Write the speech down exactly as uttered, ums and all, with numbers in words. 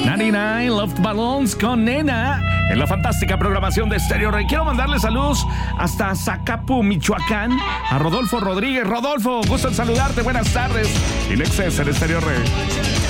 noventa y nueve Love Balloons con Nena en la fantástica programación de Stereo Rey. Quiero mandarle saludos hasta Zacapu, Michoacán, a Rodolfo Rodríguez. Rodolfo, gusto en saludarte, buenas tardes. In Excess en Stereo Rey.